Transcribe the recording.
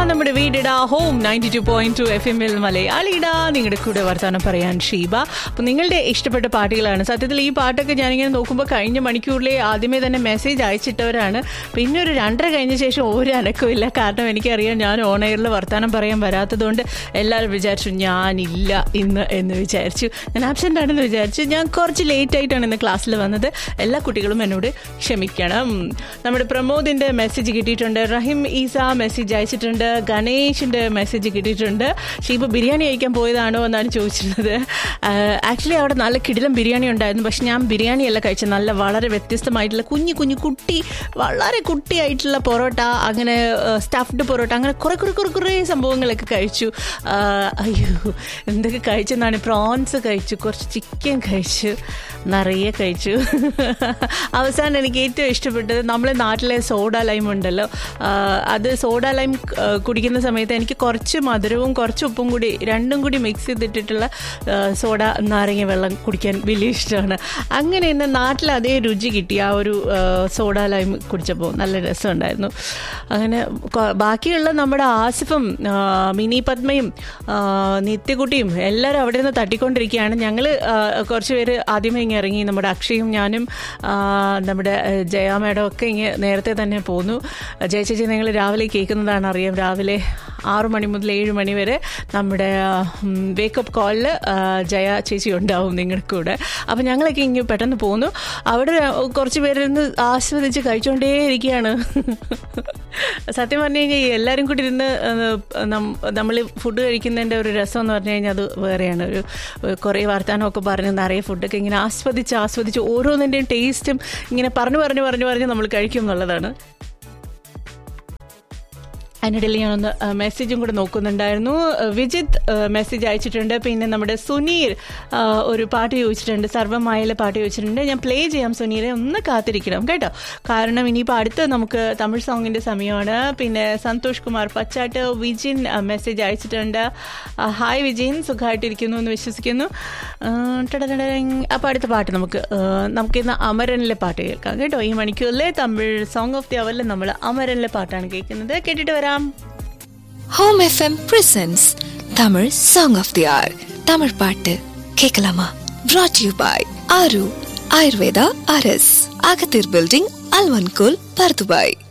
നമ്മുടെ വീടിടാ home 92.2 FM മലയാളിടാ നിങ്ങളുടെ കൂടെ വർത്താനം പറയാൻ ഷീബ. അപ്പം നിങ്ങളുടെ ഇഷ്ടപ്പെട്ട പാട്ടുകളാണ്. സത്യത്തിൽ ഈ പാട്ടൊക്കെ ഞാനിങ്ങനെ നോക്കുമ്പോൾ കഴിഞ്ഞ മണിക്കൂറിലെ ആദ്യമേ തന്നെ മെസ്സേജ് അയച്ചിട്ടവരാണ്. പിന്നെ ഒരു 2:30 കഴിഞ്ഞ ശേഷം ഒരു അനക്കമില്ല. കാരണം എനിക്കറിയാം ഞാൻ ഓൺ എയറിൽ വർത്താനം പറയാൻ വരാത്തതുകൊണ്ട് എല്ലാവരും വിചാരിച്ചു ഞാനില്ല ഇന്ന് എന്ന് വിചാരിച്ചു. ഞാൻ ആബ്സെൻ്റ് ആണെന്ന് വിചാരിച്ചു. ഞാൻ കുറച്ച് ലേറ്റായിട്ടാണ് ഇന്ന് ക്ലാസ്സിൽ വന്നത്. എല്ലാ കുട്ടികളും എന്നോട് ക്ഷമിക്കണം. നമ്മുടെ പ്രമോദിൻ്റെ മെസ്സേജ് കിട്ടിയിട്ടുണ്ട്. റഹിം ഈസ മെസ്സേജ് അയച്ചിട്ടുണ്ട്. ഗണേഷിൻ്റെ മെസ്സേജ് കിട്ടിയിട്ടുണ്ട്. ഷീബ ബിരിയാണി കഴിക്കാൻ പോയതാണോ എന്നാണ് ചോദിച്ചിരുന്നത്. ആക്ച്വലി അവിടെ നല്ല കിടിലം ബിരിയാണി ഉണ്ടായിരുന്നു. പക്ഷെ ഞാൻ ബിരിയാണിയല്ല കഴിച്ചത്. നല്ല വളരെ വ്യത്യസ്തമായിട്ടുള്ള കുഞ്ഞു വളരെ കുട്ടിയായിട്ടുള്ള പൊറോട്ട, അങ്ങനെ സ്റ്റഫ്ഡ് പൊറോട്ട, അങ്ങനെ കുറേ സംഭവങ്ങളൊക്കെ കഴിച്ചു. അയ്യോ എന്തൊക്കെ കഴിച്ചെന്നാണ്. പ്രോൺസ് കഴിച്ചു, കുറച്ച് ചിക്കൻ കഴിച്ചു, നിറയെ കഴിച്ചു. അവസാനം എനിക്ക് ഏറ്റവും ഇഷ്ടപ്പെട്ടത് നമ്മളെ നാട്ടിലെ സോഡ ലൈം ഉണ്ടല്ലോ, അത് സോഡ ലൈം കുടിക്കുന്ന സമയത്ത് എനിക്ക് കുറച്ച് മധുരവും കുറച്ച് ഉപ്പും കൂടി രണ്ടും കൂടി മിക്സ് ചെയ്തിട്ടുള്ള സോഡ നാരങ്ങ വെള്ളം കുടിക്കാൻ വലിയ ഇഷ്ടമാണ്. അങ്ങനെ ഇന്ന് നാട്ടിൽ അതേ രുചി കിട്ടി ആ ഒരു സോഡ ലൈം കുടിച്ചപ്പോൾ. നല്ല രസമുണ്ടായിരുന്നു. അങ്ങനെ ബാക്കിയുള്ള നമ്മുടെ ആസിഫും മിനി പത്മയും നിത്യകുട്ടിയും എല്ലാവരും അവിടെ നിന്ന് തട്ടിക്കൊണ്ടിരിക്കുകയാണ്. ഞങ്ങൾ കുറച്ച് പേര് ആദ്യമേ ഇങ്ങനെ ഇറങ്ങി. നമ്മുടെ അക്ഷയും ഞാനും നമ്മുടെ ജയ മേഡം ഒക്കെ ഇങ്ങനെ നേരത്തെ തന്നെ പോന്നു. ജയചേച്ചി നിങ്ങൾ രാവിലെ കേൾക്കുന്നതാണ് അറിയാം. രാവിലെ 6 മണി മുതൽ 7 മണി വരെ നമ്മുടെ വേക്കപ്പ് കോളിൽ ജയ ചേച്ചി ഉണ്ടാവും നിങ്ങളുടെ കൂടെ. അപ്പം ഞങ്ങളൊക്കെ ഇങ്ങനെ പെട്ടെന്ന് പോന്നു. അവിടെ കുറച്ച് പേരിന്ന് ആസ്വദിച്ച് കഴിച്ചുകൊണ്ടേ ഇരിക്കുകയാണ്. സത്യം പറഞ്ഞു കഴിഞ്ഞാൽ എല്ലാവരും കൂടി ഇരുന്ന് നമ്മൾ ഫുഡ് കഴിക്കുന്നതിൻ്റെ ഒരു രസം എന്ന് പറഞ്ഞു കഴിഞ്ഞാൽ അത് വേറെയാണ്. ഒരു കുറേ വർത്താനമൊക്കെ പറഞ്ഞ് നിറയെ ഫുഡൊക്കെ ഇങ്ങനെ ആസ്വദിച്ച് ഓരോന്നിൻ്റെയും ടേസ്റ്റും ഇങ്ങനെ പറഞ്ഞ് നമ്മൾ കഴിക്കും എന്നുള്ളതാണ്. അതിനിടയിൽ ഞാനൊന്ന് മെസ്സേജും കൂടെ നോക്കുന്നുണ്ടായിരുന്നു. വിജിത്ത് മെസ്സേജ് അയച്ചിട്ടുണ്ട്. പിന്നെ നമ്മുടെ സുനീർ ഒരു പാട്ട് ചോദിച്ചിട്ടുണ്ട്, സർവ്വമായയിലെ പാട്ട് ചോദിച്ചിട്ടുണ്ട്. ഞാൻ പ്ലേ ചെയ്യാം സുനീരെ, ഒന്ന് കാത്തിരിക്കണം കേട്ടോ. കാരണം ഇനിയിപ്പോൾ അടുത്ത് നമുക്ക് തമിഴ് സോങ്ങിൻ്റെ സമയമാണ്. പിന്നെ സന്തോഷ് കുമാർ പച്ചാട്ട് വിജിൻ മെസ്സേജ് അയച്ചിട്ടുണ്ട്. ഹായ് വിജിൻ, സുഖമായിട്ടിരിക്കുന്നു എന്ന് വിശ്വസിക്കുന്നു. അപ്പോൾ അടുത്ത പാട്ട് നമുക്കിന്ന് അമരനിലെ പാട്ട് കേൾക്കാം കേട്ടോ. ഈ മണിക്കൂറിലെ തമിഴ് സോങ് ഓഫ് ദി അവറിൽ നമ്മൾ അമരനിലെ പാട്ടാണ് കേൾക്കുന്നത്. കേട്ടിട്ട് വരാം. Home FM presents Tamil Song of the Hour. Tamil பாட்டு கேட்கலாமா? brought to you by ஆரு ஆயுர்வேதா RS, அகத்தீர் பில்டிங், அல்வன்கோல், பர்துபாய்.